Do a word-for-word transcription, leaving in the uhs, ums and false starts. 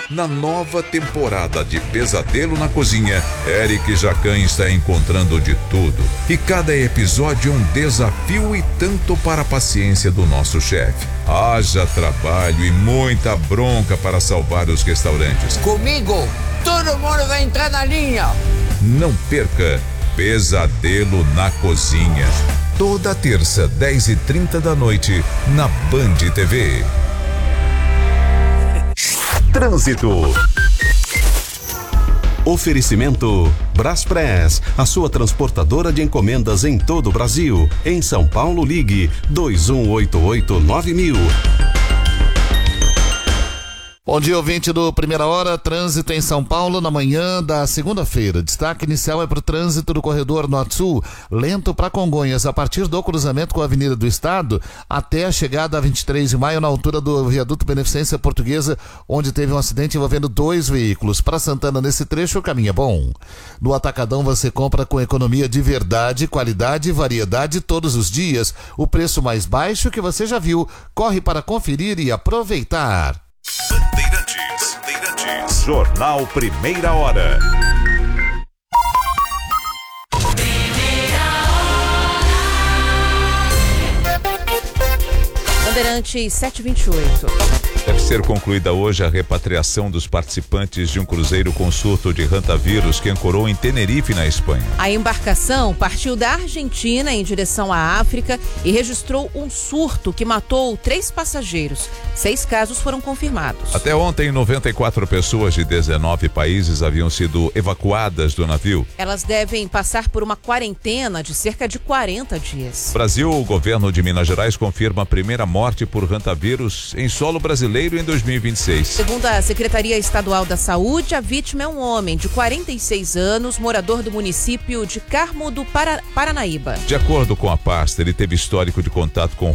Na nova temporada de Pesadelo na Cozinha, Eric Jacan está encontrando de tudo. E cada episódio é um desafio e tanto para a paciência do nosso chefe. Haja trabalho e muita bronca para salvar os restaurantes. Comigo, todo mundo vai entrar na linha. Não perca Pesadelo na Cozinha. Toda terça, dez e trinta da noite, na Band T V. Trânsito. Oferecimento Braspress, a sua transportadora de encomendas em todo o Brasil. Em São Paulo, ligue dois um oito oito nove mil. Bom dia, ouvinte do Primeira Hora. Trânsito em São Paulo na manhã da segunda-feira. Destaque inicial é para o trânsito do corredor Norte-Sul, lento para Congonhas, a partir do cruzamento com a Avenida do Estado até a chegada a vinte e três de maio, na altura do viaduto Beneficência Portuguesa, onde teve um acidente envolvendo dois veículos. Para Santana, nesse trecho, o caminho é bom. No Atacadão você compra com economia de verdade, qualidade e variedade todos os dias. O preço mais baixo que você já viu. Corre para conferir e aproveitar. Bandeirantes, Bandeirantes. Jornal Primeira Hora. Bandeirantes sete e vinte e oito. Deve ser concluída hoje a repatriação dos participantes de um cruzeiro com surto de hantavírus que ancorou em Tenerife, na Espanha. A embarcação partiu da Argentina em direção à África e registrou um surto que matou três passageiros. Seis casos foram confirmados. Até ontem, noventa e quatro pessoas de dezenove países haviam sido evacuadas do navio. Elas devem passar por uma quarentena de cerca de quarenta dias. Brasil, o governo de Minas Gerais confirma a primeira morte por hantavírus em solo brasileiro em dois mil e vinte e seis. Segundo a Secretaria Estadual da Saúde, a vítima é um homem de quarenta e seis anos, morador do município de Carmo do Para- Paranaíba. De acordo com a pasta, ele teve histórico de contato com